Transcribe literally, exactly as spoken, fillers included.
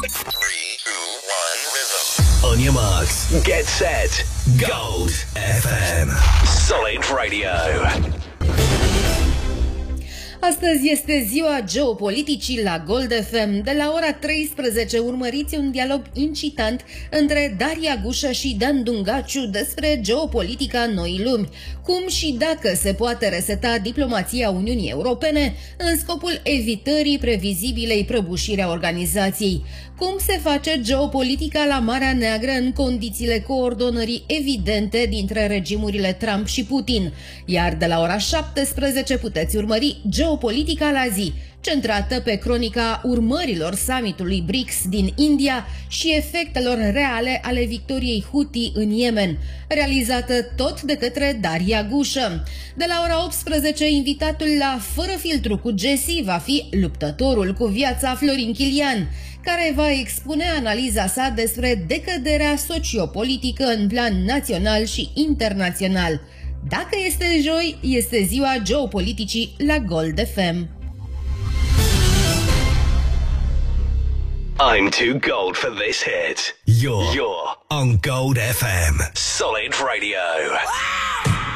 three, two, one, rhythm. On your marks, get set. Gold F M. Solid Radio. Astăzi este ziua geopoliticii la Gold F M. De la ora treisprezece urmăriți un dialog incitant între Daria Gușă și Dan Dungaciu despre geopolitica noii lumi. Cum și dacă se poate reseta diplomația Uniunii Europene în scopul evitării previzibilei prăbușiri a organizației. Cum se face geopolitica la Marea Neagră în condițiile coordonării evidente dintre regimurile Trump și Putin. Iar de la ora șaptesprezece puteți urmări Geopolitica la zi, centrată pe cronica urmărilor summitului B R I C S din India și efectelor reale ale victoriei Houthi în Yemen, realizată tot de către Daria Gușă. De la ora optsprezece, invitatul la Fără Filtru cu Jesse va fi luptătorul cu viața Florin Chilian, care va expune analiza sa despre decăderea sociopolitică în plan național și internațional. Dacă este joi, este ziua geopoliticii la Gold F M. I'm too gold for this hit. You're, You're on Gold F M. Solid Radio.